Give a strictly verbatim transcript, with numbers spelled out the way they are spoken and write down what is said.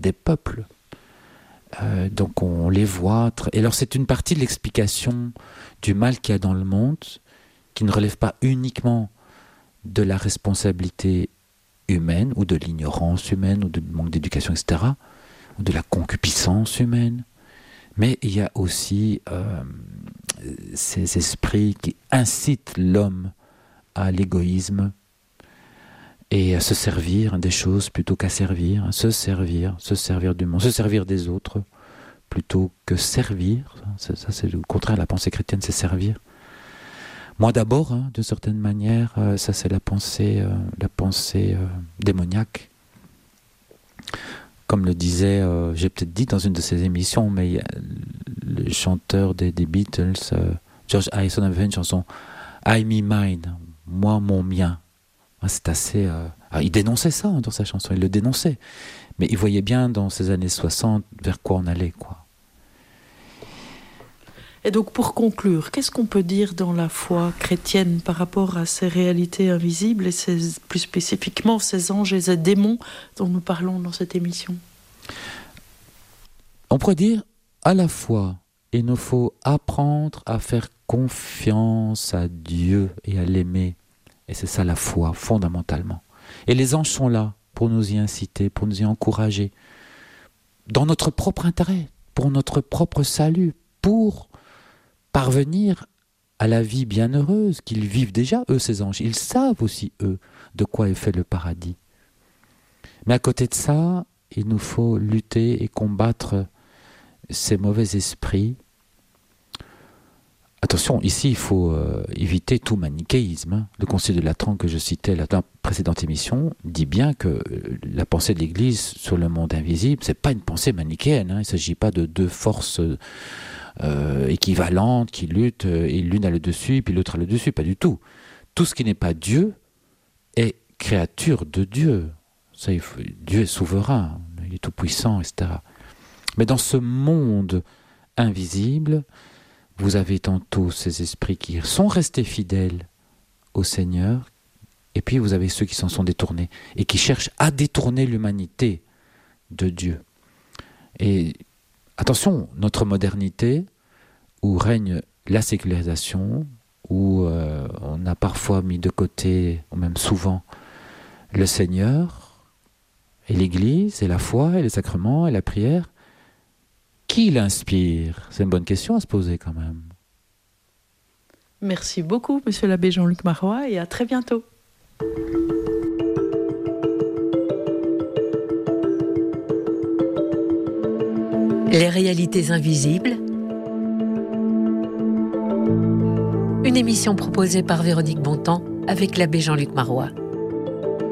des peuples. Euh, donc on les voit. Tra- Et alors c'est une partie de l'explication du mal qu'il y a dans le monde, qui ne relève pas uniquement de la responsabilité humaine, ou de l'ignorance humaine, ou du manque d'éducation, et cetera, ou de la concupiscence humaine, mais il y a aussi euh, ces esprits qui incitent l'homme à l'égoïsme et à se servir des choses plutôt qu'à servir, se servir, se servir du monde, se servir des autres plutôt que servir. Ça, ça c'est le contraire, la pensée chrétienne, c'est servir. Moi d'abord, hein, d'une certaine manière, euh, ça c'est la pensée, euh, la pensée euh, démoniaque. Comme le disait, euh, j'ai peut-être dit dans une de ces émissions, mais il y a le chanteur des, des Beatles, euh, George Harrison, avait fait une chanson « I, me, mine », moi, mon mien. C'est assez... Euh... Alors, il dénonçait ça hein, dans sa chanson, il le dénonçait. Mais il voyait bien dans ces années soixante vers quoi on allait, quoi. Et donc pour conclure, qu'est-ce qu'on peut dire dans la foi chrétienne par rapport à ces réalités invisibles et ces, plus spécifiquement ces anges et ces démons dont nous parlons dans cette émission? On pourrait dire à la fois, il nous faut apprendre à faire confiance à Dieu et à l'aimer. Et c'est ça la foi, fondamentalement. Et les anges sont là pour nous y inciter, pour nous y encourager, dans notre propre intérêt, pour notre propre salut, pour parvenir à la vie bienheureuse qu'ils vivent déjà, eux, ces anges. Ils savent aussi, eux, de quoi est fait le paradis. Mais à côté de ça, il nous faut lutter et combattre ces mauvais esprits. Attention, ici, il faut euh, éviter tout manichéisme. Hein. Le Concile de Latran que je citais dans la précédente émission dit bien que euh, la pensée de l'Église sur le monde invisible, c'est pas une pensée manichéenne. Hein. Il ne s'agit pas de deux forces euh, équivalentes qui luttent euh, et l'une a le dessus puis l'autre a le dessus. Pas du tout. Tout ce qui n'est pas Dieu est créature de Dieu. Ça, il faut, Dieu est souverain, il est tout puissant, et cetera. Mais dans ce monde invisible, vous avez tantôt ces esprits qui sont restés fidèles au Seigneur, et puis vous avez ceux qui s'en sont détournés, et qui cherchent à détourner l'humanité de Dieu. Et attention, notre modernité, où règne la sécularisation, où euh, on a parfois mis de côté, ou même souvent, le Seigneur, et l'Église, et la foi, et les sacrements, et la prière, qui l'inspire? C'est une bonne question à se poser quand même. Merci beaucoup, monsieur l'abbé Jean-Luc Marois, et à très bientôt. Les réalités invisibles. Une émission proposée par Véronique Bontemps avec l'abbé Jean-Luc Marois.